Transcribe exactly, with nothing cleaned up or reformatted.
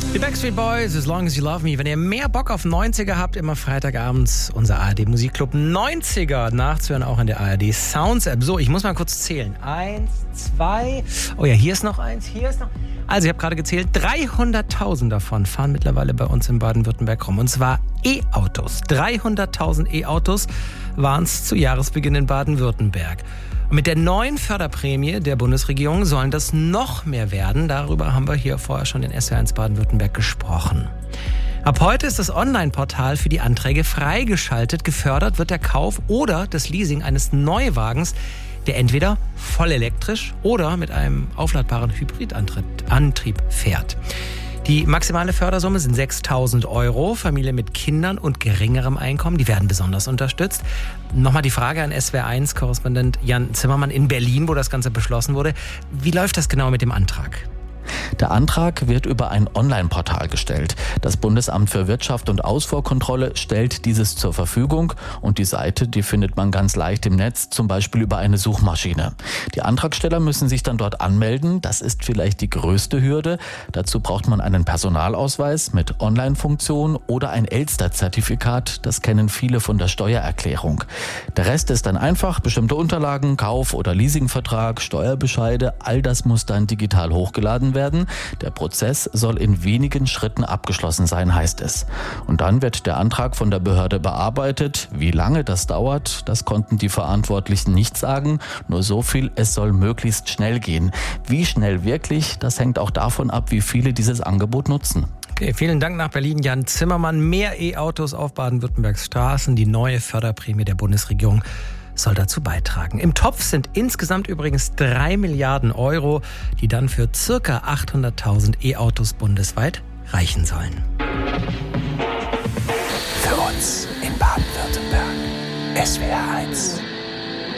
Die Backstreet Boys, As Long As You Love Me. Wenn ihr mehr Bock auf neunziger habt, immer Freitagabends unser A R D Musikclub neunziger nachzuhören, auch in der A R D Sounds App. So, ich muss mal kurz zählen. Eins, zwei, oh ja, hier ist noch eins, hier ist noch... Also ich habe gerade gezählt, dreihunderttausend davon fahren mittlerweile bei uns in Baden-Württemberg rum. Und zwar E-Autos. dreihunderttausend E-Autos waren es zu Jahresbeginn in Baden-Württemberg. Und mit der neuen Förderprämie der Bundesregierung sollen das noch mehr werden. Darüber haben wir hier vorher schon in S W R eins Baden-Württemberg gesprochen. Ab heute ist das Online-Portal für die Anträge freigeschaltet. Gefördert wird der Kauf oder das Leasing eines Neuwagens, der entweder voll elektrisch oder mit einem aufladbaren Hybridantrieb fährt. Die maximale Fördersumme sind sechstausend Euro. Familien mit Kindern und geringerem Einkommen, die werden besonders unterstützt. Nochmal die Frage an S W R eins Korrespondent Jan Zimmermann in Berlin, wo das Ganze beschlossen wurde. Wie läuft das genau mit dem Antrag? Der Antrag wird über ein Online-Portal gestellt. Das Bundesamt für Wirtschaft und Ausfuhrkontrolle stellt dieses zur Verfügung und die Seite, die findet man ganz leicht im Netz, zum Beispiel über eine Suchmaschine. Die Antragsteller müssen sich dann dort anmelden. Das ist vielleicht die größte Hürde. Dazu braucht man einen Personalausweis mit Online-Funktion oder ein Elster-Zertifikat. Das kennen viele von der Steuererklärung. Der Rest ist dann einfach bestimmte Unterlagen, Kauf- oder Leasingvertrag, Steuerbescheide. All das muss dann digital hochgeladen werden. Der Prozess soll in wenigen Schritten abgeschlossen sein, heißt es. Und dann wird der Antrag von der Behörde bearbeitet. Wie lange das dauert, das konnten die Verantwortlichen nicht sagen. Nur so viel, es soll möglichst schnell gehen. Wie schnell wirklich, das hängt auch davon ab, wie viele dieses Angebot nutzen. Okay, vielen Dank nach Berlin, Jan Zimmermann. Mehr E-Autos auf Baden-Württembergs Straßen, die neue Förderprämie der Bundesregierung soll dazu beitragen. Im Topf sind insgesamt übrigens drei Milliarden Euro, die dann für circa achthunderttausend E-Autos bundesweit reichen sollen. Für uns in Baden-Württemberg. S W R eins.